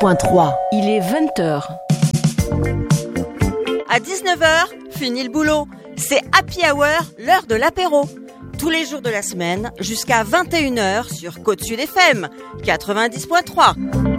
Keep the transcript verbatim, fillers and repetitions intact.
point trois. Il est vingt heures. À dix-neuf heures, fini le boulot. C'est Happy Hour, l'heure de l'apéro. Tous les jours de la semaine, jusqu'à vingt et une heures sur Côte Sud F M, quatre-vingt-dix point trois.